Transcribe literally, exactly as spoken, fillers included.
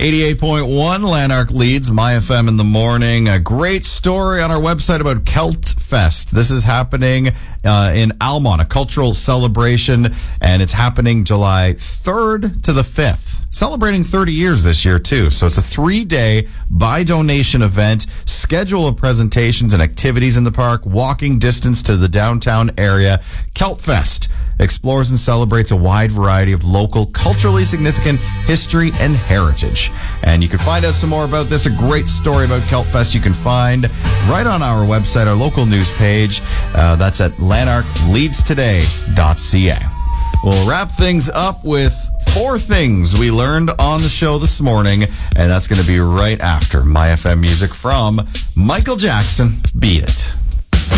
eighty-eight point one, Lanark leads My F M in the morning. A great story on our website about Celt Fest. This is happening uh, in Almont, a cultural celebration, and it's happening July third to the fifth. Celebrating thirty years this year, too. So it's a three-day by-donation event, schedule of presentations and activities in the park, walking distance to the downtown area. Celt Fest explores and celebrates a wide variety of local, culturally significant history and heritage. And you can find out some more about this, a great story about Celt Fest you can find right on our website, our local news page. Uh, that's at lanark leads today dot c a. We'll wrap things up with four things we learned on the show this morning, and that's going to be right after My F M music from Michael Jackson, Beat It.